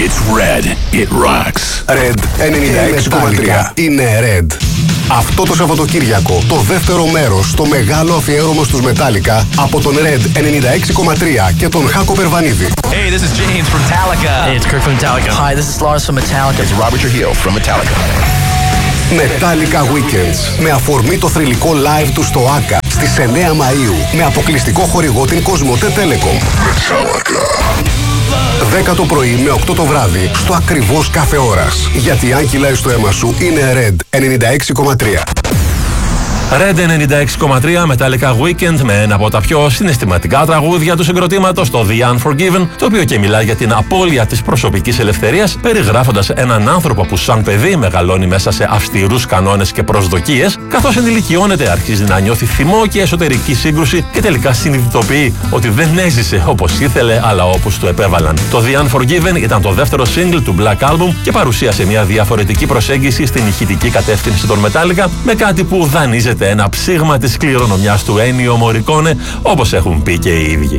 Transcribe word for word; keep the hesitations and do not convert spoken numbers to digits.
It's Red. It rocks. Red ενενήντα έξι κόμμα τρία είναι Red. Αυτό το Σαββατοκύριακο, το δεύτερο μέρος στο μεγάλο αφιέρωμα στους Metallica από τον Red ενενήντα έξι κόμμα τρία και τον Χάκο Περβανίδη. Hey, this is James from Metallica. Hey, it's Kirk from Metallica. Hi, this is Lars from Metallica. It's Robert Trujillo from Metallica. Metallica Weekends. Με αφορμή το θρυλικό live του στο Άκα στις εννέα Μαΐου. Με αποκλειστικό χορηγό την Κοσμοτέ Telecom. δέκα το πρωί με οκτώ το βράδυ στο ακριβώς κάθε ώρας. Γιατί αν κυλάει στο αίμα σου είναι Red ενενήντα έξι κόμμα τρία. Red ενενήντα έξι κόμμα τρία Metallica Weekend με ένα από τα πιο συναισθηματικά τραγούδια του συγκροτήματος, το The Unforgiven, το οποίο και μιλάει για την απώλεια της προσωπικής ελευθερίας, περιγράφοντας έναν άνθρωπο που σαν παιδί μεγαλώνει μέσα σε αυστηρούς κανόνες και προσδοκίες, καθώς ενηλικιώνεται αρχίζει να νιώθει θυμό και εσωτερική σύγκρουση και τελικά συνειδητοποιεί ότι δεν έζησε όπως ήθελε αλλά όπως του επέβαλαν. Το The Unforgiven ήταν το δεύτερο single του Black Album και παρουσίασε μια διαφορετική προσέγγιση στην ηχητική κατεύθυνση των Metallica με κάτι που δανείζεται ένα ψήγμα της κληρονομιάς του Ennio Morricone, όπως έχουν πει και οι ίδιοι.